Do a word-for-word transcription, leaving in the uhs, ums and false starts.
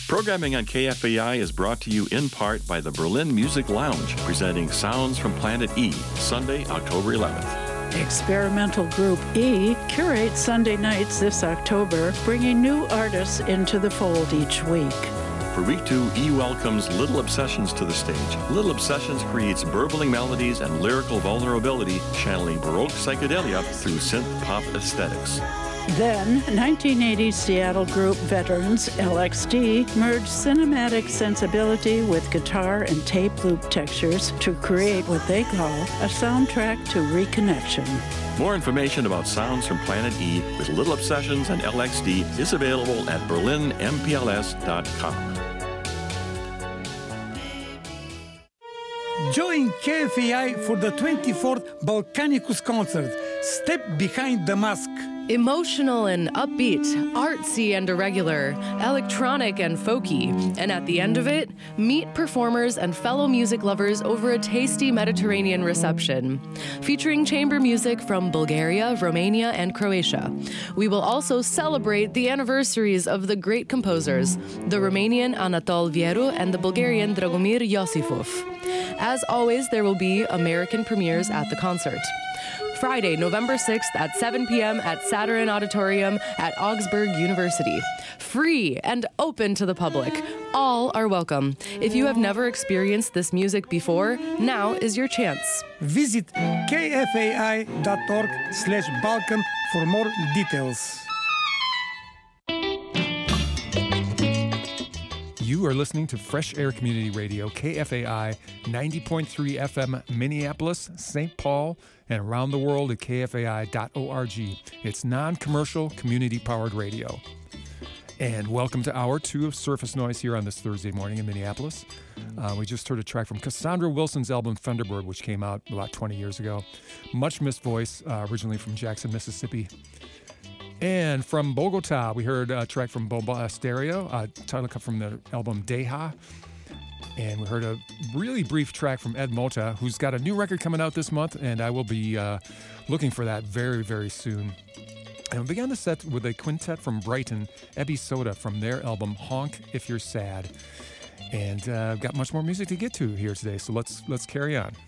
Programming on K F A I is brought to you in part by the Berlin Music Lounge, presenting Sounds from Planet E, Sunday, October eleventh. Experimental Group E curates Sunday nights this October, bringing new artists into the fold each week. For week two, E welcomes Little Obsessions to the stage. Little Obsessions creates burbling melodies and lyrical vulnerability, channeling Baroque psychedelia through synth pop aesthetics. Then, nineteen eighties Seattle group veterans L X D merged cinematic sensibility with guitar and tape loop textures to create what they call a soundtrack to reconnection. More information about Sounds from Planet E with Little Obsessions and L X D is available at berlin m p l s dot com. Join K F A I for the twenty-fourth Balkanicus concert, Step Behind the Mask. Emotional and upbeat, artsy and irregular, electronic and folky. And at the end of it, meet performers and fellow music lovers over a tasty Mediterranean reception. Featuring chamber music from Bulgaria, Romania, and Croatia. We will also celebrate the anniversaries of the great composers, the Romanian Anatol Vieru and the Bulgarian Dragomir Iosifov. As always, there will be American premieres at the concert. Friday, November sixth at seven p.m. at Saturn Auditorium at Augsburg University. Free and open to the public. All are welcome. If you have never experienced this music before, now is your chance. Visit k f a i dot org slash Balkan for more details. You are listening to Fresh Air Community Radio, K F A I, ninety point three F M, Minneapolis, Saint Paul, and around the world at k f a i dot org. It's non-commercial, community-powered radio. And welcome to Hour two of Surface Noise here on this Thursday morning in Minneapolis. Uh, we just heard a track from Cassandra Wilson's album Thunderbird, which came out about twenty years ago. Much missed voice, uh, originally from Jackson, Mississippi. And from Bogota, we heard a track from Bomba Stereo, a title cut from the album Deja. And we heard a really brief track from Ed Mota, who's got a new record coming out this month, and I will be uh, looking for that very, very soon. And we began the set with a quintet from Brighton, Ebby Soda, from their album Honk If You're Sad. And uh, I've got much more music to get to here today, so let's let's carry on.